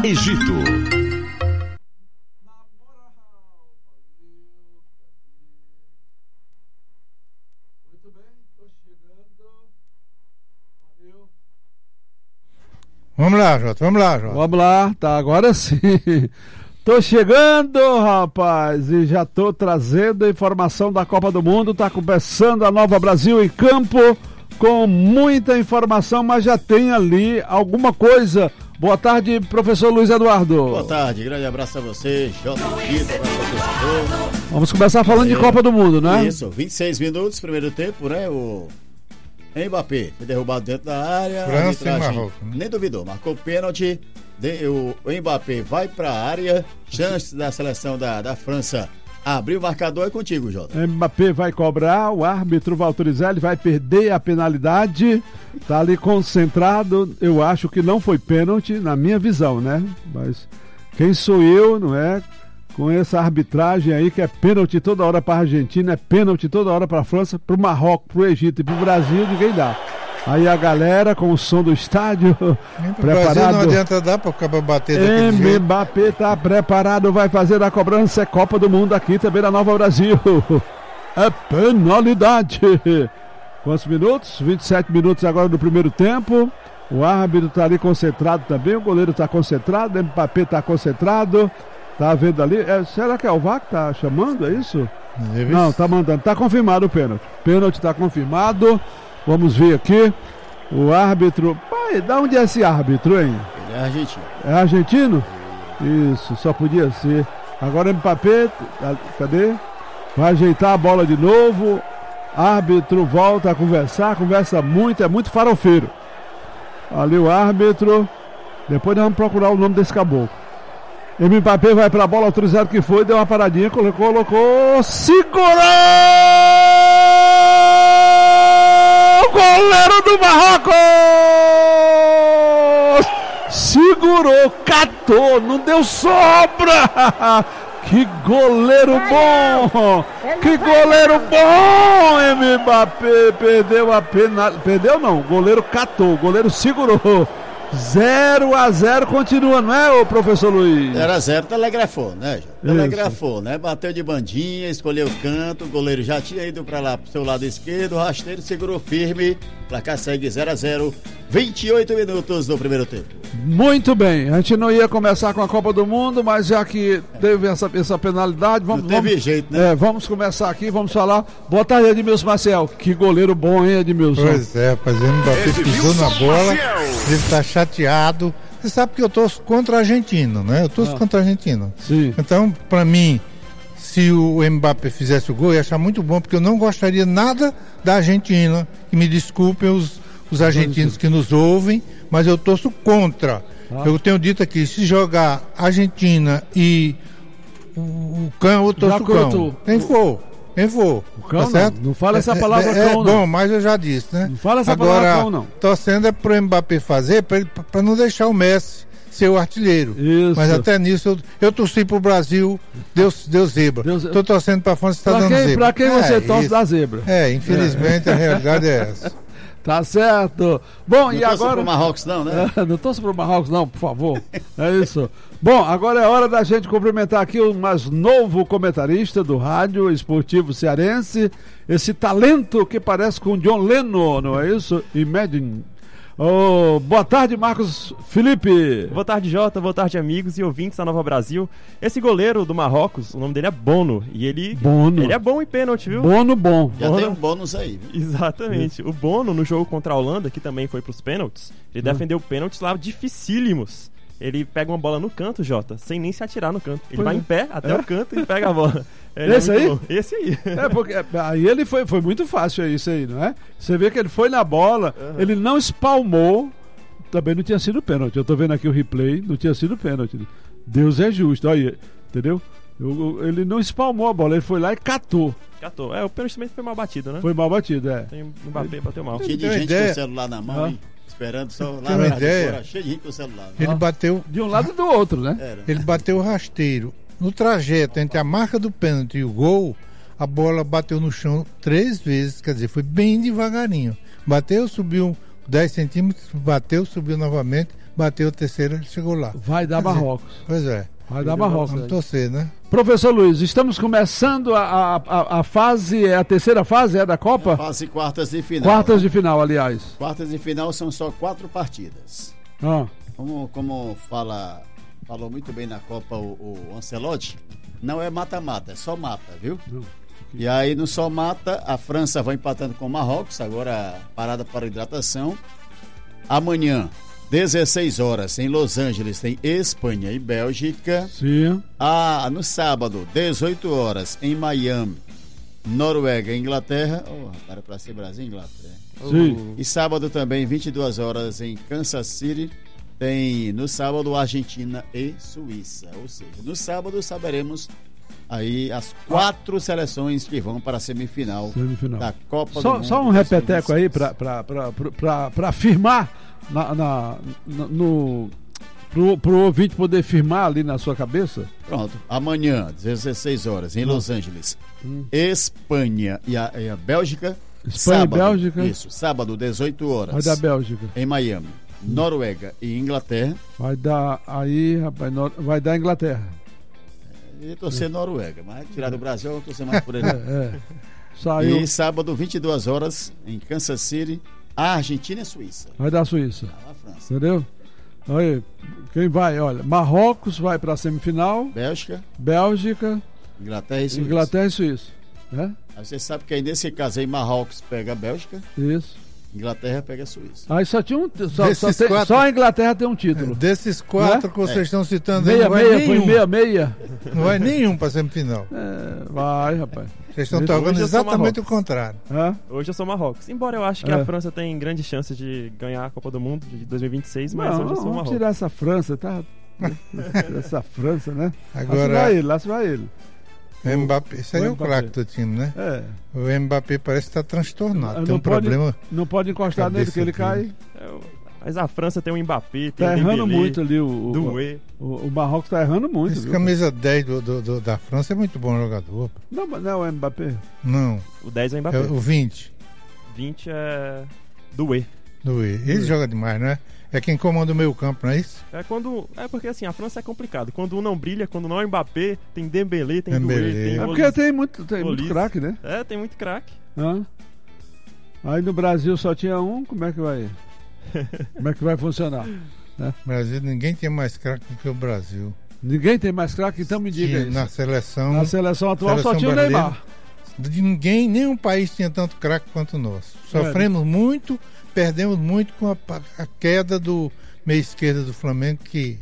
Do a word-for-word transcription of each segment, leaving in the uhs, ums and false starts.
Egito. Vamos lá, Jota, vamos lá, Jota. Vamos lá, tá, agora sim. Tô chegando, rapaz, e já tô trazendo a informação da Copa do Mundo. Tá começando a Nova Brasil em campo com muita informação, mas já tem ali alguma coisa. Boa tarde, professor Luiz Eduardo. Boa tarde, grande abraço a você, Jota. Vamos começar falando é, de Copa do Mundo, né? Isso, vinte e seis minutos, primeiro tempo, né? O Mbappé foi derrubado dentro da área. França e Marrocos, né? Nem duvidou, marcou pênalti. O Mbappé vai para a área. Chance da seleção da, da França abrir o marcador. É contigo, Jota. Mbappé vai cobrar, o árbitro vai autorizar, ele vai perder a penalidade. Tá ali concentrado. Eu acho que não foi pênalti, na minha visão, né? Mas quem sou eu, não é? Com essa arbitragem aí que é pênalti toda hora para a Argentina, é pênalti toda hora para a França, para o Marrocos, para o Egito e para o Brasil, ninguém dá. Aí a galera com o som do estádio preparado. Brasil não adianta dar para acabar bater daquele jeito. Mbappé tá preparado, vai fazer a cobrança, é Copa do Mundo aqui também na Nova Brasil. É penalidade. Quantos minutos? vinte e sete minutos agora do primeiro tempo. O árbitro tá ali concentrado também, o goleiro tá concentrado, o Mbappé tá concentrado. Tá vendo ali? É, será que é o V A R que tá chamando? É isso? Deve Não, tá mandando. Tá confirmado o pênalti. Pênalti tá confirmado. Vamos ver aqui. O árbitro. Pai, da onde é esse árbitro, hein? Ele é argentino. É argentino? Isso, só podia ser. Agora o Mbappé. Cadê? Vai ajeitar a bola de novo. Árbitro volta a conversar. Conversa muito, é muito farofeiro. Ali o árbitro. Depois nós vamos procurar o nome desse caboclo. Mbappé vai pra bola, autorizado que foi, deu uma paradinha, colocou, colocou, segurou! O goleiro do Marrocos! Segurou, catou, não deu sobra! Que goleiro bom! Que goleiro bom! Mbappé perdeu a pena, perdeu não, o goleiro catou, o goleiro segurou. zero a zero continua, não é, o professor Luiz? zero a zero, telegrafou, né? Telegrafou, né? Bateu de bandinha, escolheu o canto, o goleiro já tinha ido pra lá, pro seu lado esquerdo, o rasteiro segurou firme, placar segue zero a zero, vinte e oito minutos do primeiro tempo. Muito bem, a gente não ia começar com a Copa do Mundo, mas já que teve essa, essa penalidade, vamos... Não teve vamos, jeito, né? É, vamos começar aqui, vamos falar. Boa tarde, Edmilson Maciel. Que goleiro bom, hein, Edmilson? Pois é, rapaz, ele Mbappé pisou na bola, ele tá chateado. Você sabe que eu torço contra a Argentina, né? Eu torço ah. contra a Argentina. Sim. Então, pra mim, se o Mbappé fizesse o gol, eu ia achar muito bom, porque eu não gostaria nada da Argentina. Que me desculpem os, os argentinos que nos ouvem, mas eu torço contra. Ah. Eu tenho dito aqui, se jogar Argentina e o, o cão, eu torço o cão. Quem for. Quem for, o cão, tá certo? Não, não fala essa palavra é, é, cão, é, não. Bom, mas eu já disse, né? Não fala essa Agora, palavra cão, não. Torcendo é pro Mbappé fazer, para não deixar o Messi ser o artilheiro. Isso. Mas até nisso, eu, eu torci pro Brasil, Deus, Deus zebra. Deus... Tô torcendo pra França, tá pra dando quem, zebra. Pra quem é, você torce isso. da zebra? É, infelizmente é. a realidade é essa. Tá certo. Bom, não e agora... Não torce pro Marrocos não, né? É, não torce pro Marrocos não, por favor. É isso. Bom, agora é hora da gente cumprimentar aqui o mais novo comentarista do rádio esportivo cearense, esse talento que parece com John Lennon, não é isso? Imagine. Oh, boa tarde, Marcos Felipe. Boa tarde, Jota. Boa tarde, amigos e ouvintes da Nova Brasil. Esse goleiro do Marrocos, o nome dele é Bono. E ele, Bono. ele é bom em pênalti, viu? Bono bom. Já Bono... tem um bônus aí, viu? Exatamente. O Bono, no jogo contra a Holanda, que também foi pros pênaltis, ele hum. defendeu pênaltis lá dificílimos. Ele pega uma bola no canto, Jota, sem nem se atirar no canto. Ele pois vai é. em pé até é. o canto e pega a bola. Ele Esse é aí? Bom. Esse aí. É, porque aí ele foi, foi muito fácil isso aí, não é? Você vê que ele foi na bola, uhum. ele não espalmou, também não tinha sido pênalti. Eu tô vendo aqui o replay, não tinha sido pênalti. Deus é justo, olha, entendeu? Eu, eu, ele não espalmou a bola, ele foi lá e catou. Catou. É, o pênalti também foi mal batido, né? Foi mal batido, é. Tem, o Mbappé bateu mal. Tinha de gente ideia. com o celular na mão, ah. hein? Esperando só lá na ideia. Cheio de gente com o celular. Né? Ele bateu... De um lado e do outro, né? Era. Ele bateu o rasteiro. No trajeto entre a marca do pênalti e o gol, a bola bateu no chão três vezes, quer dizer, foi bem devagarinho. Bateu, subiu dez centímetros, bateu, subiu novamente, bateu a terceira, ele chegou lá. Vai dar Marrocos. Pois é. Vai dar Marrocos. Vamos torcer, né? Professor Luiz, estamos começando a, a, a fase, é a terceira fase é da Copa? É fase quartas de final. Quartas né? de final, aliás. Quartas de final são só quatro partidas. Ah. Como, como fala, falou muito bem na Copa o, o Ancelotti, não é mata-mata, é só mata, viu? Não. E aí no só mata, a França vai empatando com o Marrocos, agora parada para hidratação. Amanhã, dezesseis horas, em Los Angeles, tem Espanha e Bélgica. Sim. Ah, no sábado, dezoito horas, em Miami, Noruega e Inglaterra. Oh, para para ser Brasil e Inglaterra. Sim. E sábado também, vinte e duas horas, em Kansas City, tem no sábado Argentina e Suíça. Ou seja, no sábado saberemos aí as quatro seleções que vão para a semifinal, semifinal. da Copa só, do Mundo. Só um repeteco aí para afirmar na, na, na, no pro, pro ouvinte poder firmar ali na sua cabeça. Pronto, amanhã, dezesseis horas, em hum. Los Angeles, hum. Espanha e a, e a Bélgica. Espanha sábado, e Bélgica. Isso, sábado, dezoito horas. Vai dar Bélgica. Em Miami, Noruega e Inglaterra. Vai dar aí, rapaz, vai dar Inglaterra. Eu ia torcer Noruega, mas tirar do Brasil eu vou torcer mais por ele. É, é. Saiu. E sábado, vinte e duas horas, em Kansas City, a Argentina e a Suíça. Vai dar a Suíça. Ah, a França. Entendeu? Aí, quem vai? Olha, Marrocos vai para a semifinal. Bélgica. Bélgica. Inglaterra e Suíça. Inglaterra e Suíça. Né? Aí você sabe que aí nesse caso aí, Marrocos pega a Bélgica. Isso. Inglaterra pega a Suíça. Aí só tinha um. Só, só, tem, quatro, só a Inglaterra tem um título. Desses quatro né? que vocês é. estão citando meia, aí, não vai meia, nenhum. Foi meia, meia. Não vai nenhum para semifinal. É, vai, rapaz. Vocês estão tocando exatamente o contrário. Hã? Hoje eu sou Marrocos. Embora eu acho que é. a França tem grande chance de ganhar a Copa do Mundo de dois mil e vinte e seis, mas não, hoje eu sou vamos Marrocos. tirar essa França, tá? Essa França, né? Agora, lá se vai ele, lá se vai ele. O Mbappé, esse aí é o craque do time, né? É. O Mbappé parece estar transtornado. Não tem um pode, problema. Não pode encostar nele que ele cai. É, mas a França tem o Mbappé, tem tá o errando Dembélé, muito ali o Doué. O, o Marrocos tá errando muito. Esse viu? camisa dez do, do, do, da França é muito bom jogador. Não, mas não é o Mbappé. Não. O dez é o Mbappé. É o vinte. vinte é Doué. Doué. Ele Doué. Joga demais, né? É quem comanda o meio campo, não é isso? É quando. É porque assim, a França é complicado. Quando um não brilha, quando não é o Mbappé, tem Dembélé, tem Dembélé. Doué, tem É porque Olis, tem muito, tem muito craque, né? É, tem muito craque. Ah. Aí no Brasil só tinha um, como é que vai? Como é que vai funcionar? No Brasil, ninguém tem mais craque do que o Brasil. Ninguém tem mais craque, então me diga tinha, isso. Na seleção. Na seleção atual seleção só tinha o Neymar. De ninguém, nenhum país tinha tanto craque quanto o nosso. Sofremos é. muito, perdemos muito com a, a queda do meia esquerda do Flamengo, que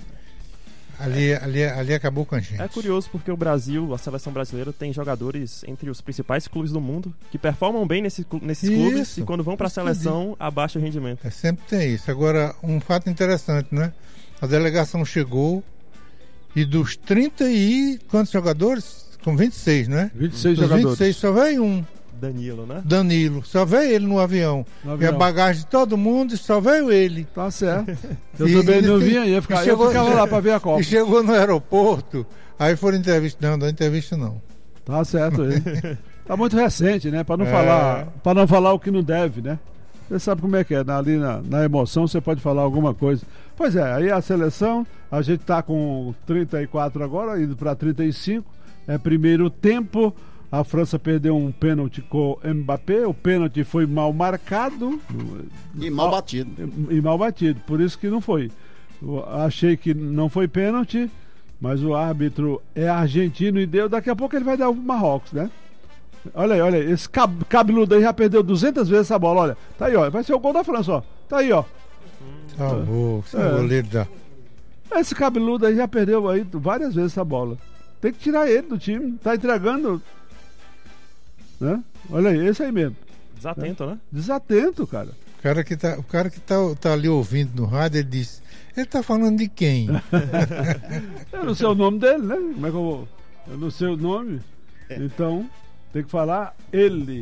ali, é. ali, ali acabou com a gente. É curioso porque o Brasil, a seleção brasileira, tem jogadores entre os principais clubes do mundo que performam bem nesse, nesses isso, clubes e quando vão para a seleção abaixa o rendimento. É, sempre tem isso. Agora, um fato interessante, né? A delegação chegou e dos trinta e quantos jogadores? Com vinte e seis, né? vinte e seis dos jogadores. vinte e seis só veio um. Danilo, né? Danilo, só veio ele no avião. No avião. E a bagagem de todo mundo, só veio ele. Tá certo. Eu e, também não vinha, ia ficar, chegou, eu ficava lá pra ver a Copa. E chegou no aeroporto, aí foram entrevistar. Não, não entrevista não. Tá certo ele. Tá muito recente, né? Pra não, é. falar, pra não falar o que não deve, né? Você sabe como é que é, ali na, na emoção você pode falar alguma coisa. Pois é, aí a seleção, a gente tá com trinta e quatro agora, indo pra trinta e cinco. É primeiro tempo. A França perdeu um pênalti com o Mbappé. O pênalti foi mal marcado. E mal batido. E, e mal batido. Por isso que não foi. Eu achei que não foi pênalti, mas o árbitro é argentino e deu. Daqui a pouco ele vai dar o Marrocos, né? Olha aí, olha aí. Esse cab- cabeludo aí já perdeu duzentas vezes essa bola. Olha, tá aí, ó. Vai ser o gol da França, ó. Tá aí, ó. Tá bom. Você é goleiro da... Esse cabeludo aí já perdeu aí várias vezes essa bola. Tem que tirar ele do time. Tá entregando... Né? Olha aí, esse aí mesmo. Desatento, né? Desatento, cara. O cara que tá, o cara que tá, tá ali ouvindo no rádio, ele diz, ele tá falando de quem? Eu não sei o nome dele, né? Como é que eu vou? Eu não sei o nome. Então, tem que falar ele.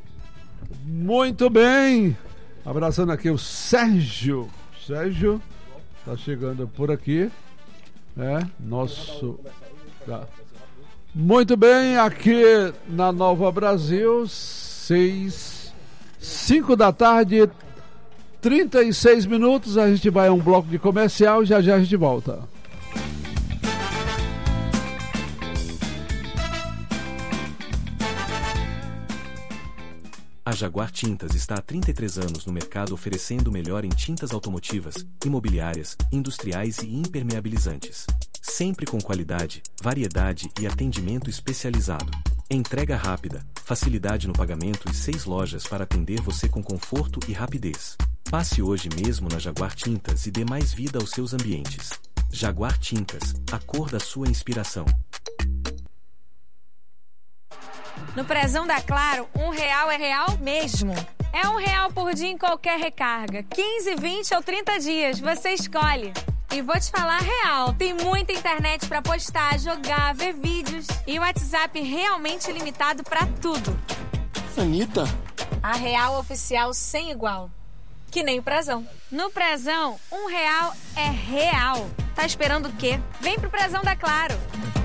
Muito bem. Abraçando aqui o Sérgio. Sérgio tá chegando por aqui. É, nosso... Tá. Muito bem, aqui na Nova Brasil, seis, cinco da tarde, trinta e seis minutos, a gente vai a um bloco de comercial e já já a gente volta. A Jaguar Tintas está há trinta e três anos no mercado oferecendo o melhor em tintas automotivas, imobiliárias, industriais e impermeabilizantes. Sempre com qualidade, variedade e atendimento especializado. Entrega rápida, facilidade no pagamento e seis lojas para atender você com conforto e rapidez. Passe hoje mesmo na Jaguar Tintas e dê mais vida aos seus ambientes. Jaguar Tintas, a cor da sua inspiração. No Prezão da Claro, um real é real mesmo. É um real por dia em qualquer recarga. quinze, vinte ou trinta dias, você escolhe. E vou te falar real, tem muita internet pra postar, jogar, ver vídeos. E o WhatsApp realmente limitado pra tudo. Anitta? A real oficial sem igual. Que nem o Prezão. No Prezão, um real é real. Tá esperando o quê? Vem pro Prezão da Claro.